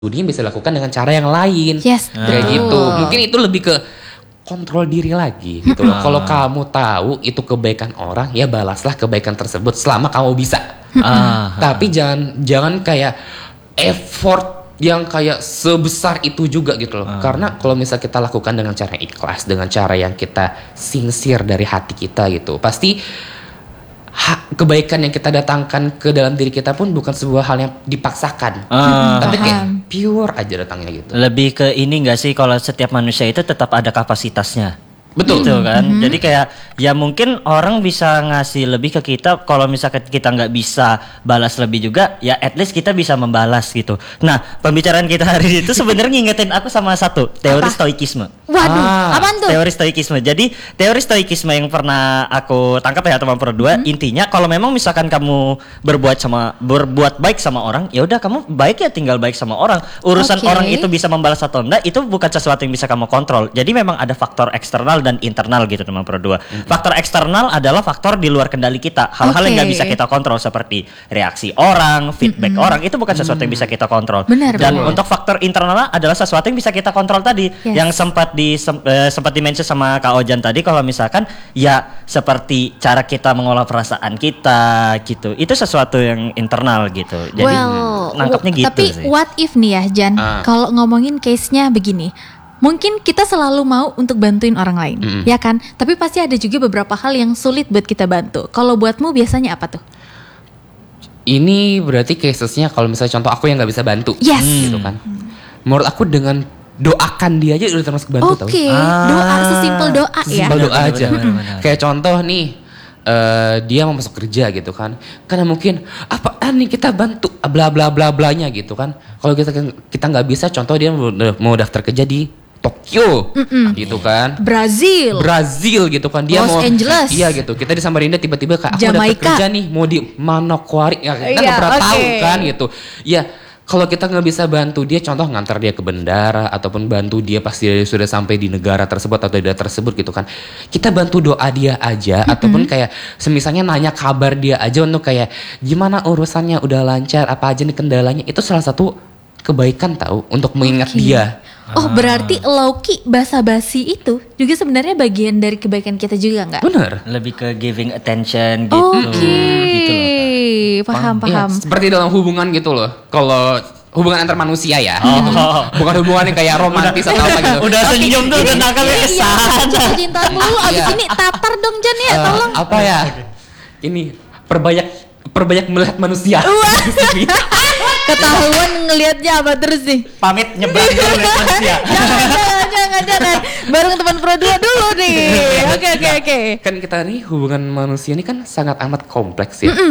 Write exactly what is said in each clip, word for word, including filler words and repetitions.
Dia bisa lakukan dengan cara yang lain. Yes, kayak betul. gitu. Mungkin itu lebih ke kontrol diri lagi gitu loh. Kalau kamu tahu itu kebaikan orang, ya balaslah kebaikan tersebut selama kamu bisa. Ah, Tapi jangan jangan kayak effort yang kayak sebesar itu juga gitu loh. Karena kalau misal kita lakukan dengan cara yang ikhlas, dengan cara yang kita sincere dari hati kita gitu, pasti ha- kebaikan yang kita datangkan ke dalam diri kita pun bukan sebuah hal yang dipaksakan. Ah. Tapi kayak Paham. pure aja datangnya gitu. lebih ke ini enggak sih, kalau setiap manusia itu tetap ada kapasitasnya. Betul. Gitu kan. Jadi kayak ya mungkin orang bisa ngasih lebih ke kita, kalau misalkan kita nggak bisa balas lebih juga, ya at least kita bisa membalas gitu. Nah, pembicaraan kita hari ini itu sebenarnya ngingetin aku sama satu teori Apa? stoikisme. Waduh, Ah, apaan tuh? Teori stoikisme. Jadi teori stoikisme yang pernah aku tangkap ya teman Pro dua, intinya kalau memang misalkan kamu berbuat sama berbuat baik sama orang, ya udah kamu baik ya tinggal baik sama orang. Urusan Oke. orang itu bisa membalas atau enggak itu bukan sesuatu yang bisa kamu kontrol. Jadi memang ada faktor eksternal dan internal gitu teman Pro dua. Faktor eksternal adalah faktor di luar kendali kita. Hal-hal yang nggak Oke. bisa kita kontrol seperti reaksi orang, feedback orang, itu bukan sesuatu yang bisa kita kontrol. Benar, Dan benar. untuk faktor internal adalah sesuatu yang bisa kita kontrol tadi, Yes. yang sempat di sem- eh, sempat di-mention sama Kak Ojan tadi, kalau misalkan ya seperti cara kita mengolah perasaan kita gitu. Itu sesuatu yang internal gitu. Jadi well, nangkapnya w- gitu tapi sih. what if nih ya Jan, Ah. kalau ngomongin case-nya begini. Mungkin kita selalu mau untuk bantuin orang lain, Mm-mm. ya kan? Tapi pasti ada juga beberapa hal yang sulit buat kita bantu. Kalau buatmu biasanya apa tuh? Ini berarti casesnya kalau misalnya contoh aku yang nggak bisa bantu, Yes. gitu kan. Menurut aku dengan doakan dia aja udah termasuk bantu tau. Oke, Ah. doa sesimpel doa ya. Simpel doa Benar, aja. benar, benar, benar. Kayak contoh nih, eh, dia mau masuk kerja gitu kan. Karena mungkin apaan nih kita bantu bla bla bla blanya gitu kan. Kalau kita kita nggak bisa, contoh dia mau, mau daftar kerja di Tokyo gitu kan. Brazil. Brazil gitu kan, dia Los mau Angeles. iya gitu, kita di Samarinda tiba-tiba kayak aku daftar Jamaika. kerja nih mau di Manokwari, ya, kita nggak Iya, pernah oke. tahu kan gitu ya. Kalau kita nggak bisa bantu dia, contoh ngantar dia ke bandara ataupun bantu dia pas dia sudah sampai di negara tersebut atau daerah tersebut gitu kan, kita bantu doa dia aja, ataupun kayak semisalnya nanya kabar dia aja untuk kayak gimana urusannya, udah lancar apa aja nih kendalanya, itu salah satu kebaikan tahu untuk mengingat Oke. dia. Oh, berarti Loki basa-basi itu juga sebenarnya bagian dari kebaikan kita juga nggak? Bener. Lebih ke giving attention gitu. Oke, Gitu loh. paham paham. Iya, seperti dalam hubungan gitu loh. Kalau hubungan antar manusia ya, gitu. Bukan hubungan yang kayak romantis atau apa gitu. Udah senyum tuh udah nangkapnya ke Iya, sana. cinta-cintaan dulu. Abis Iya. ini tapar dong Jan ya, Eh, tolong. apa ya? Ini perbanyak perbanyak melihat manusia. Ketahuan ngelihatnya apa terus nih? Pamit nyebrang dulu lihat manusia. Jangan, jangan, jangan, jangan. Bareng teman Pro dua dulu nih. Oke, oke, oke. Kan kita nih hubungan manusia ini kan sangat amat kompleks ya.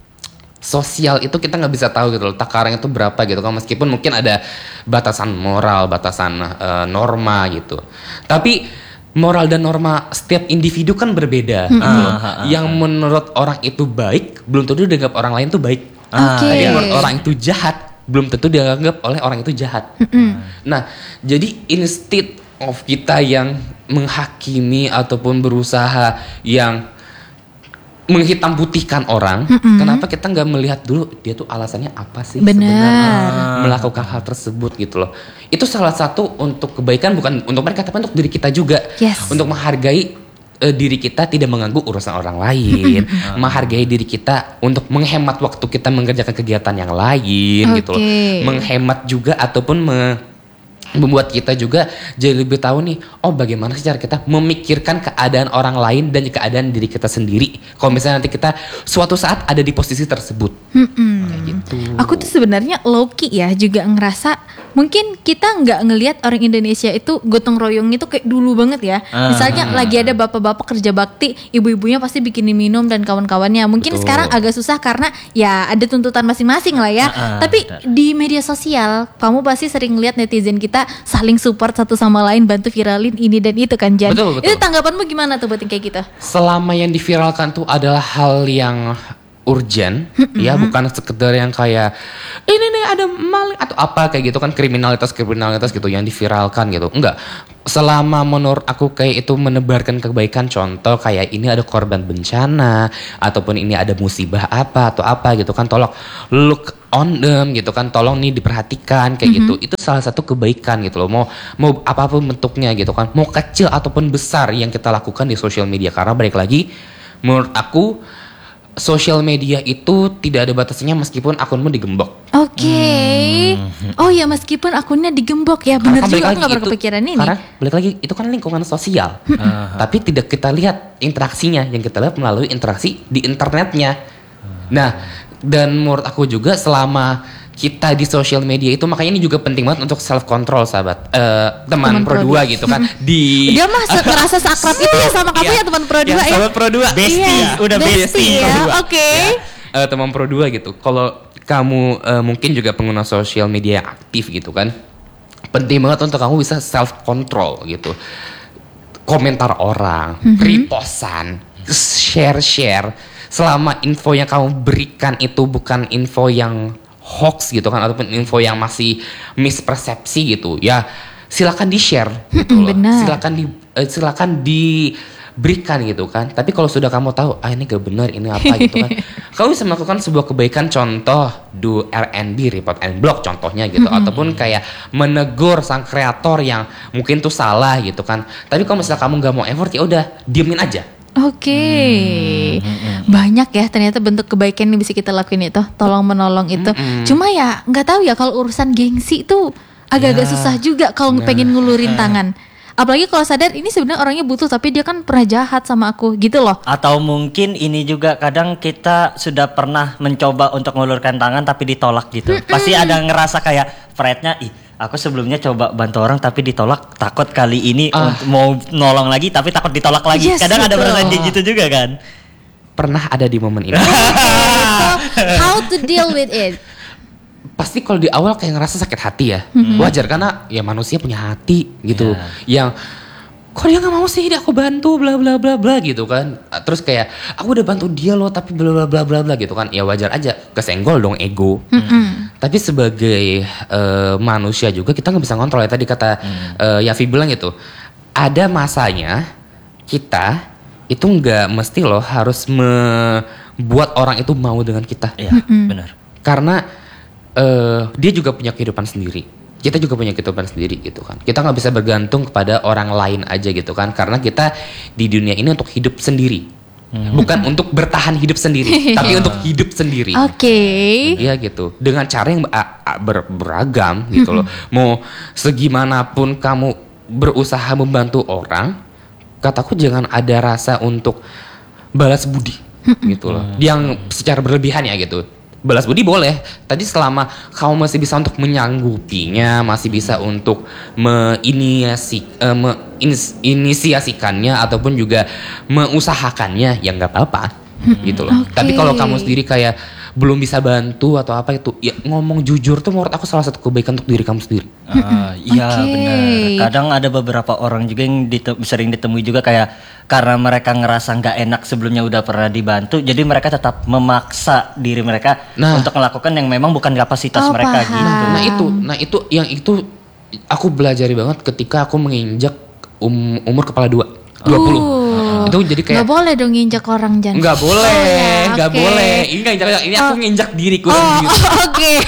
Sosial itu kita nggak bisa tahu gitu loh, takaran itu berapa gitu kan, meskipun mungkin ada batasan moral, batasan eh, norma gitu. Tapi moral dan norma setiap individu kan berbeda gitu loh. Ah, ah, Yang menurut orang itu baik belum tentu dianggap orang lain tuh baik. Ah, Oke. Yang iya. menurut orang itu jahat belum tentu dianggap oleh orang itu jahat. Nah, jadi instead of kita yang menghakimi ataupun berusaha yang menghitam putihkan orang, kenapa kita nggak melihat dulu dia tuh alasannya apa sih Benar. sebenarnya melakukan hal tersebut gitu loh. Itu salah satu untuk kebaikan, bukan untuk mereka tapi untuk diri kita juga. Yes. Untuk menghargai eh, diri kita tidak mengganggu urusan orang lain, menghargai diri kita untuk menghemat waktu kita mengerjakan kegiatan yang lain gitu loh. Oke. Menghemat juga ataupun me- membuat kita juga jadi lebih tahu nih, oh bagaimana sih cara kita memikirkan keadaan orang lain dan keadaan diri kita sendiri. Kalau misalnya nanti kita suatu saat ada di posisi tersebut. Kayak gitu. Aku tuh sebenarnya Loki ya juga ngerasa mungkin kita nggak ngelihat orang Indonesia itu gotong royong itu kayak dulu banget ya. Ah. Misalnya lagi ada bapak-bapak kerja bakti, ibu-ibunya pasti bikinin minum dan kawan-kawannya. Mungkin Betul. sekarang agak susah karena ya ada tuntutan masing-masing lah ya. Ah, ah, Tapi benar. di media sosial kamu pasti sering lihat netizen kita saling support satu sama lain, bantu viralin ini dan itu kan Jan. Betul, betul. Itu tanggapanmu gimana tuh buat yang kayak gitu? Selama yang diviralkan tuh adalah hal yang urgent, ya bukan sekedar yang kayak ini nih ada maling atau apa kayak gitu kan, kriminalitas kriminalitas gitu yang diviralkan gitu. Enggak, selama menurut aku kayak itu menebarkan kebaikan, contoh kayak ini ada korban bencana ataupun ini ada musibah apa atau apa gitu kan, tolong look on them gitu kan, tolong nih diperhatikan kayak gitu. Itu salah satu kebaikan gitu loh. Mau mau apapun bentuknya gitu kan, mau kecil ataupun besar yang kita lakukan di sosial media. Karena balik lagi, menurut aku sosial media itu tidak ada batasnya meskipun akunmu digembok. Oke. Hmm. Oh ya, meskipun akunnya digembok ya, benar juga, aku nggak pernah kepikiran ini. Karena balik lagi itu kan lingkungan sosial, tapi tidak kita lihat interaksinya, yang kita lihat melalui interaksi di internetnya. Nah, dan menurut aku juga selama kita di sosial media itu, makanya ini juga penting banget untuk self control, sahabat, uh, teman, teman Pro dua gitu kan. Di dia mah merasa seakrab itu ya sama kamu ya, teman Pro dua ya. Sahabat Pro dua, bestie, iya, udah bestie ya. Oke. Okay. Ya, uh, teman Pro dua gitu. Kalau kamu uh, mungkin juga pengguna sosial media yang aktif gitu kan, penting banget untuk kamu bisa self control gitu. Komentar orang, mm-hmm. repostan, share-share. Selama info yang kamu berikan itu bukan info yang hoax gitu kan, ataupun info yang masih mispersepsi gitu, ya silakan di share gitu loh. Benar. Silakan di uh, silakan diberikan gitu kan. Tapi kalau sudah kamu tahu, ah ini gak benar, ini apa gitu kan, kamu bisa melakukan sebuah kebaikan, contoh do R and B, report and block contohnya gitu, mm-hmm. ataupun kayak menegur sang kreator yang mungkin tuh salah gitu kan. Tapi kalau misalnya kamu gak mau effort, ya udah diemin aja. Oke, okay. hmm, banyak ya ternyata bentuk kebaikan yang bisa kita lakuin itu, tolong menolong itu. Hmm. Cuma ya nggak tahu ya, kalau urusan gengsi itu agak-agak ya. susah juga kalau nah. pengen ngulurin tangan. Apalagi kalau sadar ini sebenarnya orangnya butuh, tapi dia kan pernah jahat sama aku gitu loh. Atau mungkin ini juga kadang kita sudah pernah mencoba untuk ngulurkan tangan tapi ditolak gitu. Mm-mm. Pasti ada ngerasa kayak pride-nya, ih aku sebelumnya coba bantu orang tapi ditolak, takut kali ini uh. untuk mau nolong lagi tapi takut ditolak lagi. Yes, kadang betul. Ada perasaan kayak gitu juga kan. Pernah ada di momen ini. So, how to deal with it? Pasti kalau di awal kayak ngerasa sakit hati ya, mm-hmm. wajar karena ya manusia punya hati gitu, yeah. yang kok dia nggak mau sih dia aku bantu bla bla bla bla gitu kan, terus kayak aku udah bantu dia loh tapi bla bla bla bla bla gitu kan, ya wajar aja kesenggol dong ego. Mm-hmm. Tapi sebagai uh, manusia juga kita nggak bisa ngontrol ya, tadi kata mm. uh, Yafi bilang gitu, ada masanya kita itu nggak mesti loh harus membuat orang itu mau dengan kita. Iya, mm-hmm. benar. Karena Uh, dia juga punya kehidupan sendiri, kita juga punya kehidupan sendiri gitu kan. Kita nggak bisa bergantung kepada orang lain aja gitu kan, karena kita di dunia ini untuk hidup sendiri, hmm. bukan untuk bertahan hidup sendiri, tapi untuk hidup sendiri. Oke. Okay. Iya gitu, dengan cara yang ber- beragam gitu loh. Mau segimanapun kamu berusaha membantu orang, kataku jangan ada rasa untuk balas budi gitu loh, yang secara berlebihan ya gitu. Balas budi boleh, tadi selama kamu masih bisa untuk menyanggupinya, masih bisa untuk menginisiasi, uh, menginisiasikannya ataupun juga mengusahakannya, ya nggak apa-apa gitu loh. Okay. Tapi kalau kamu sendiri kayak belum bisa bantu atau apa itu, ya ngomong jujur tuh menurut aku salah satu kebaikan untuk diri kamu sendiri. Ah, iya okay. benar. Kadang ada beberapa orang juga yang ditem- sering ditemui juga kayak karena mereka ngerasa nggak enak sebelumnya udah pernah dibantu, jadi mereka tetap memaksa diri mereka nah, untuk melakukan yang memang bukan kapasitas oh, mereka paham. gitu. Nah itu, nah itu yang itu aku belajari banget ketika aku menginjak um, umur kepala dua, dua puluh. Uh. Itu jadi kayak nggak boleh dong nginjak orang jangan. Nggak boleh, oh, ya, nggak okay. boleh. Ini nggak injak, ini aku oh. nginjak diriku oh, sendiri. Oh, oke. Okay.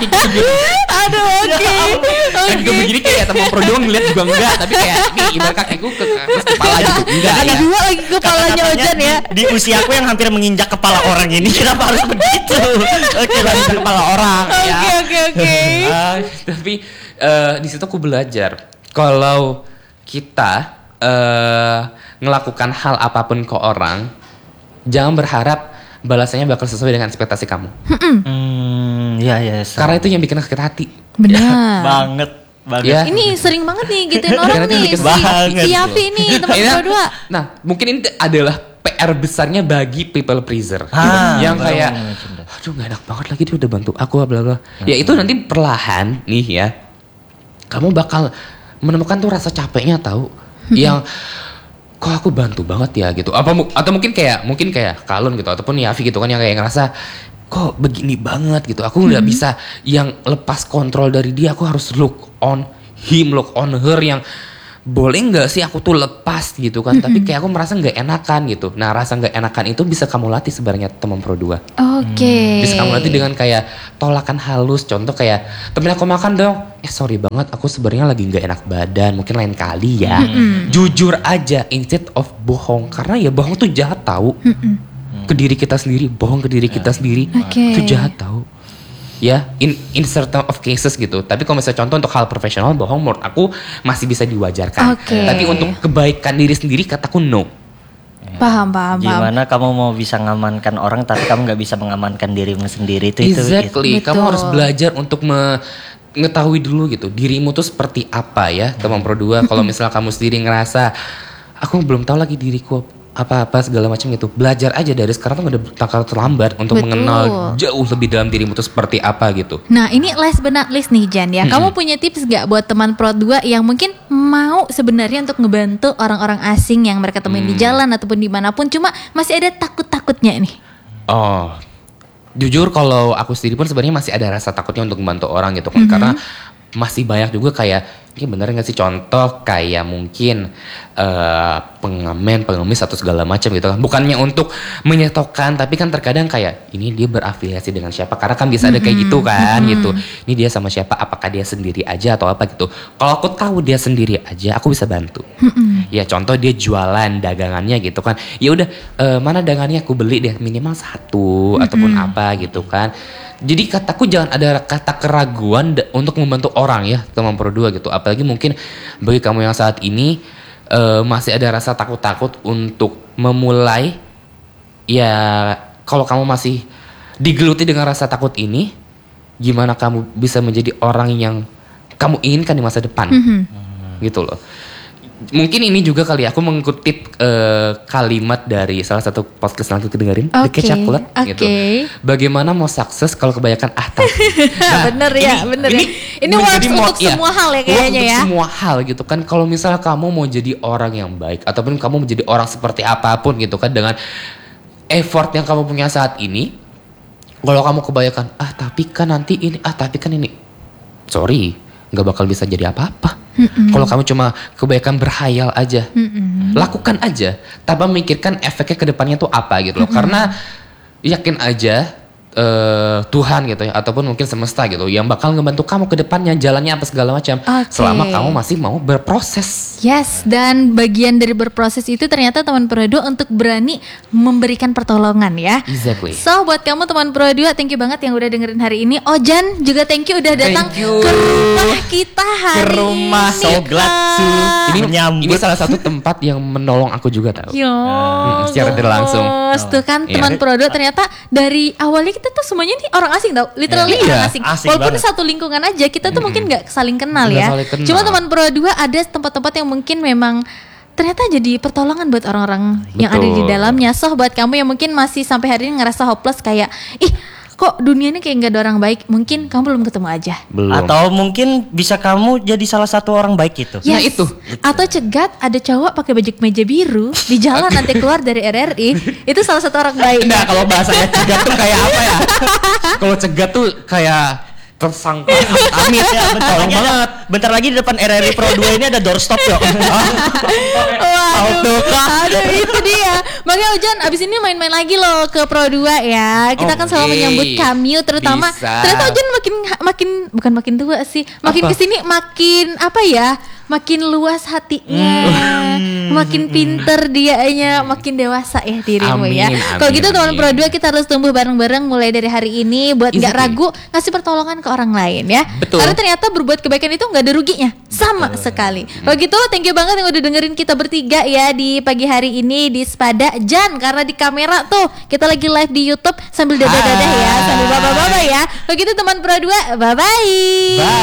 Aduh oke. Okay. Kan gue begini kayak teman pro doang ngeliat juga enggak, tapi kayak nih ibarat kakiku ke atas kepala gitu. Enggak ya. Dua lagi kepalanya Ojan ya. Di usiaku yang hampir menginjak kepala orang ini, kenapa harus begitu? Oke, lanjut kepala orang. Oke oke oke. Tapi uh, di situ aku belajar kalau kita uh, ngelakukan hal apapun ke orang, jangan berharap balasannya bakal sesuai dengan ekspektasi kamu. Hmm, ya ya. So. Karena itu yang bikin sakit hati. Benar. Ya, banget, banget. Ya. Ini sering banget nih gituin orang nih. Si, banget. si Yafi nih teman berdua. Nah, mungkin ini adalah P R besarnya bagi people pleaser. Ah, yang kayak, aduh nggak enak banget lagi dia udah bantu aku bla bla. Ya itu nanti perlahan nih ya, kamu bakal menemukan tuh rasa capeknya tahu, yang kok aku bantu banget ya gitu. Apa atau mungkin kayak mungkin kayak Kalon gitu ataupun Yafi gitu kan yang kayak ngerasa kok begini banget gitu. Aku nggak mm-hmm. bisa yang lepas kontrol dari dia. Aku harus look on him, look on her yang boleh nggak sih aku tuh lepas gitu kan, tapi kayak aku merasa nggak enakan gitu. Nah rasa nggak enakan itu bisa kamu latih sebenarnya teman pro dua. Oke. Bisa kamu latih dengan kayak tolakan halus. Contoh kayak, temen aku makan dong, eh sorry banget aku sebenarnya lagi nggak enak badan, mungkin lain kali ya. Jujur aja instead of bohong, karena ya bohong tuh jahat tahu. Ke diri kita sendiri, bohong ke diri kita sendiri Oke. itu jahat tahu. Ya, in in certain of cases gitu. Tapi kalau misalnya contoh untuk hal profesional, bohong menurut aku masih bisa diwajarkan. Oke. Tapi untuk kebaikan diri sendiri, kataku no. Paham, paham, paham. Gimana kamu mau bisa mengamankan orang tapi kamu nggak bisa mengamankan dirimu sendiri itu itu. Exactly. itu. Kamu Betul. harus belajar untuk mengetahui dulu gitu dirimu tuh seperti apa ya, teman pro dua. Kalau misalnya kamu sendiri ngerasa aku belum tahu lagi diriku apa-apa segala macam gitu, belajar aja dari sekarang tuh udah takal terlambat untuk Betul. mengenal jauh lebih dalam dirimu tuh seperti apa gitu. Nah ini last but not least nih Jan ya, kamu punya tips gak buat teman pro dua yang mungkin mau sebenarnya untuk ngebantu orang-orang asing yang mereka temuin di jalan ataupun dimanapun, cuma masih ada takut-takutnya nih? Oh, jujur kalau aku sendiri pun sebenarnya masih ada rasa takutnya untuk membantu orang gitu kan, karena masih banyak juga kayak ini bener nggak sih, contoh kayak mungkin uh, pengamen, pengemis atau segala macam gitu kan. Bukannya untuk menyetokan, tapi kan terkadang kayak ini dia berafiliasi dengan siapa, karena kan bisa ada kayak gitu kan gitu. Ini dia sama siapa, apakah dia sendiri aja atau apa gitu. Kalau aku tahu dia sendiri aja, aku bisa bantu. Ya contoh dia jualan dagangannya gitu kan. Ya udah uh, mana dagangannya aku beli deh minimal satu ataupun apa gitu kan. Jadi kataku jangan ada kata keraguan da- untuk membantu orang ya teman pro dua gitu. Apalagi mungkin bagi kamu yang saat ini uh, masih ada rasa takut-takut untuk memulai. Ya kalau kamu masih digeluti dengan rasa takut ini, gimana kamu bisa menjadi orang yang kamu inginkan di masa depan, gitu loh. Mungkin ini juga kali ya, aku mengutip uh, kalimat dari salah satu podcast yang aku dengerin, The Oke, Chocolate gitu. oke. Bagaimana mau sukses kalau kebanyakan ah tapi. Bener ya, bener ya. Ini menjadi works mo- untuk iya, semua hal ya works kayaknya untuk ya. semua hal gitu kan. Kalau misalnya kamu mau jadi orang yang baik ataupun kamu menjadi orang seperti apapun gitu kan, dengan effort yang kamu punya saat ini, kalau kamu kebanyakan ah tapi kan nanti ini, ah tapi kan ini, sorry, nggak bakal bisa jadi apa-apa. Kalau kamu cuma kebanyakan berhayal aja, lakukan aja tanpa memikirkan efeknya ke depannya tuh apa gitu loh. Karena yakin aja uh, Tuhan gitu ya, ataupun mungkin semesta gitu yang bakal ngebantu kamu ke depannya, jalannya apa segala macam, Oke. selama kamu masih mau berproses. Yes, dan bagian dari berproses itu ternyata teman pro dua untuk berani memberikan pertolongan ya. Exactly. So buat kamu teman pro dua, thank you banget yang udah dengerin hari ini. Ojan juga thank you udah datang Thank you. ke rumah kita hari Ke rumah, ini. so glad to. Kak. Ini Menyambut. ini salah satu tempat yang menolong aku juga tahu. Yo, Hmm, secara tidak langsung. gemes. Tuh kan Iya. teman pro dua ternyata dari awalnya kita tuh semuanya nih orang asing tau, literally Iya. orang asing. Asing Walaupun banget. satu lingkungan aja kita tuh mungkin nggak saling kenal Nggak ya. saling kenal. Cuma teman pro dua ada tempat-tempat yang mungkin memang ternyata jadi pertolongan buat orang-orang yang ada di Betul. dalamnya. So buat kamu yang mungkin masih sampai hari ini ngerasa hopeless kayak ih kok dunia ini kayak nggak ada orang baik, mungkin kamu belum ketemu aja. Belum. Atau mungkin bisa kamu jadi salah satu orang baik itu. Nah, itu. Atau cegat ada cowok pakai baju kemeja biru di jalan nanti keluar dari R R I, itu salah satu orang baik. Nah kalau bahasanya cegat tuh kayak apa ya? Kalau cegat tuh kayak tersangka amit ya, Bentar tolong lagi ada- banget. bentar lagi di depan R R I Pro dua ini ada doorstop yo. Waduh, aduh itu dia. Makanya Ujan abis ini main-main lagi loh ke Pro dua ya. Kita akan selalu Oke. menyambut cameo terutama. Bisa. Ternyata Ujan makin makin bukan makin tua sih, makin Apa? kesini makin apa ya? Makin luas hatinya, makin pinter dianya, makin dewasa ya dirimu ya. Amin, Kalau amin, gitu teman amin. Pro dua kita harus tumbuh bareng-bareng mulai dari hari ini buat nggak Exactly. ragu ngasih pertolongan ke orang lain ya. Betul. Karena ternyata berbuat kebaikan itu nggak ada ruginya sama sekali. Kalau gitu thank you banget yang udah dengerin kita bertiga ya di pagi hari ini di Spada Jan, karena di kamera tuh kita lagi live di YouTube sambil dadah-dadah ya, sambil bapak-bapak ya. Kalau gitu teman Pro dua, bye bye. Bye.